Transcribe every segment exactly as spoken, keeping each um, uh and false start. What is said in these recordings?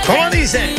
¿Cómo dice?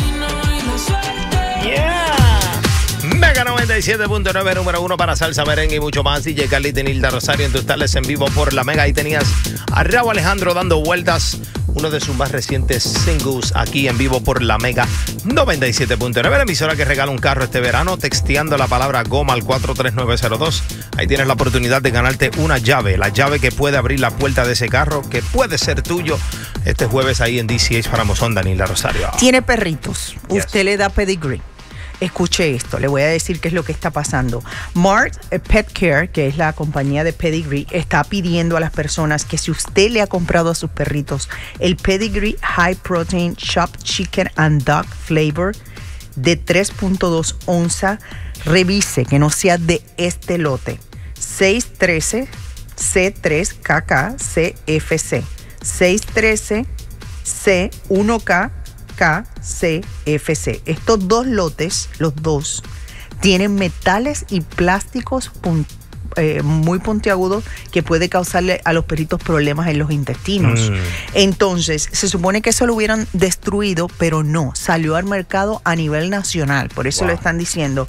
Yeah. Mega noventa y siete punto nueve, número uno para salsa, merengue y mucho más. D J Carlito y Nilda Rosario en tus tardes en vivo por la Mega. Ahí tenías a Rauw Alejandro dando vueltas, uno de sus más recientes singles aquí en vivo por la Mega noventa y siete punto nueve, la emisora que regala un carro este verano, texteando la palabra goma al cuatro tres nueve cero dos. Ahí tienes la oportunidad de ganarte una llave, la llave que puede abrir la puerta de ese carro, que puede ser tuyo este jueves ahí en D C H para Mozón, Nilda Rosario. Tiene perritos, Yes. Usted le da pedigree. Escuche esto, le voy a decir qué es lo que está pasando. Mart Pet Care, que es la compañía de Pedigree, está pidiendo a las personas que si usted le ha comprado a sus perritos el Pedigree High Protein Chopped Chicken and Dog Flavor de tres punto dos onzas, revise que no sea de este lote. seis trece C tres K K C F C. seis trece C uno K K C F C. Estos dos lotes, los dos, tienen metales y plásticos pun- eh, muy puntiagudos que puede causarle a los perritos problemas en los intestinos. Mm. Entonces, se supone que eso lo hubieran destruido, pero no, salió al mercado a nivel nacional. Por eso wow. le están diciendo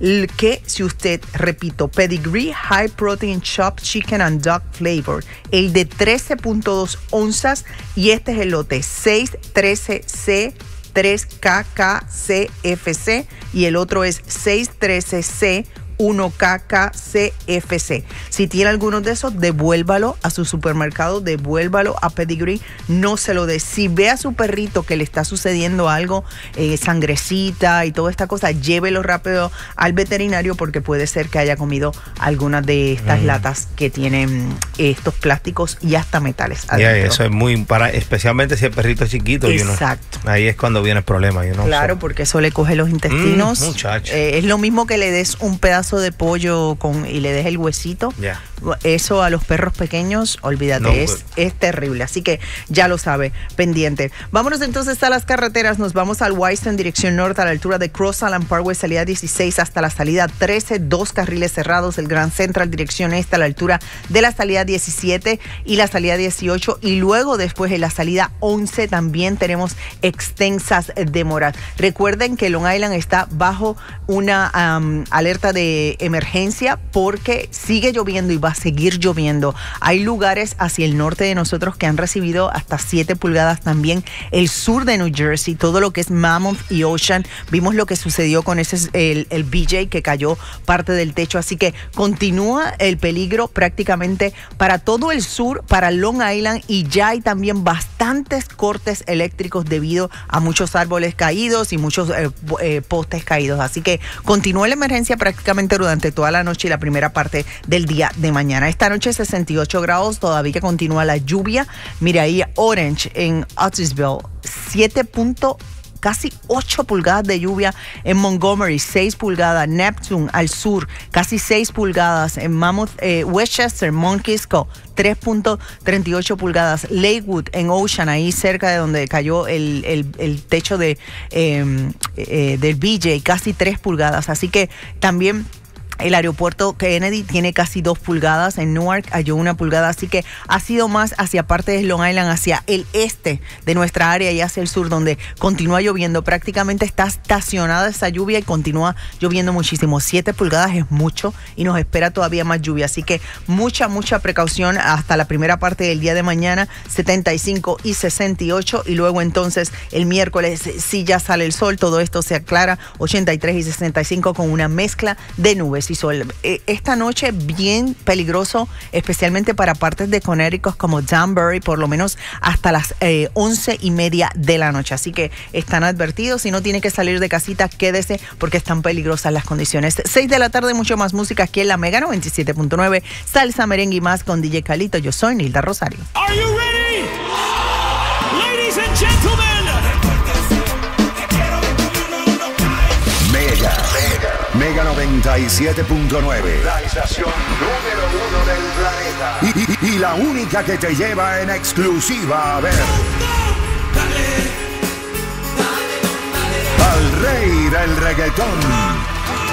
que si usted, repito, Pedigree High Protein Chopped Chicken and Dog Flavor, el de trece punto dos onzas, y este es el lote seis trece C tres K K C F C y el otro es seis trece C uno K K C F C. Si tiene alguno de esos, devuélvalo a su supermercado, devuélvalo a Pedigree, no se lo dé. Si ve a su perrito que le está sucediendo algo, eh, sangrecita y toda esta cosa, llévelo rápido al veterinario porque puede ser que haya comido algunas de estas mm. latas que tienen eh, estos plásticos y hasta metales adentro. Yeah, eso es muy, para, especialmente si el perrito es chiquito. Exacto. You know, ahí es cuando viene el problema. You know, claro, so. porque eso le coge los intestinos. Mm, muchacho. Eh, es lo mismo que le des un pedazo de pollo con y le des el huesito. Yeah. Eso a los perros pequeños, olvídate, no, es, es terrible. Así que ya lo sabe, pendiente. Vámonos entonces a las carreteras. Nos vamos al Wise en dirección norte a la altura de Cross Island Parkway, salida dieciséis hasta la salida trece, dos carriles cerrados. El Grand Central dirección este a la altura de la salida diecisiete y la salida dieciocho. Y luego después en la salida once también tenemos extensas demoras. Recuerden que Long Island está bajo una um, alerta de emergencia porque sigue lloviendo y va a seguir lloviendo. Hay lugares hacia el norte de nosotros que han recibido hasta siete pulgadas también. El sur de New Jersey, todo lo que es Mammoth y Ocean, vimos lo que sucedió con ese el, el B J que cayó parte del techo, así que continúa el peligro prácticamente para todo el sur, para Long Island, y ya hay también bastantes cortes eléctricos debido a muchos árboles caídos y muchos eh, eh, postes caídos, así que continúa la emergencia prácticamente durante toda la noche y la primera parte del día de mañana. Esta noche sesenta y ocho grados, todavía que continúa la lluvia. Mira ahí Orange en Otisville, siete punto casi ocho pulgadas de lluvia. En Montgomery, seis pulgadas. Neptune al sur, casi seis pulgadas. En Mammoth, eh, Westchester, Mount Kisco, tres punto treinta y ocho pulgadas. Lakewood en Ocean, ahí cerca de donde cayó el, el, el techo de, eh, eh, del B J, casi tres pulgadas. Así que también el aeropuerto Kennedy tiene casi dos pulgadas. En Newark halló una pulgada. Así que ha sido más hacia parte de Long Island, hacia el este de nuestra área y hacia el sur, donde continúa lloviendo. Prácticamente está estacionada esa lluvia y continúa lloviendo muchísimo. Siete pulgadas es mucho y nos espera todavía más lluvia. Así que mucha, mucha precaución hasta la primera parte del día de mañana, setenta y cinco y sesenta y ocho. Y luego entonces el miércoles, si ya sale el sol, todo esto se aclara, ochenta y tres y sesenta y cinco con una mezcla de nubes y sol. Esta noche bien peligroso, especialmente para partes de Connecticut como Danbury, por lo menos hasta las eh, once y media de la noche. Así que están advertidos. Si no tiene que salir de casita, quédese porque están peligrosas las condiciones. seis de la tarde, mucho más música aquí en la Mega noventa y siete punto nueve. Salsa, merengue y más con D J Carlito. Yo soy Nilda Rosario. Are you ready? Ladies and gentlemen. Mega, Mega, Mega noventa y siete punto nueve. La estación número uno del planeta. Y, y, y la única que te lleva en exclusiva a ver al rey del reggaetón.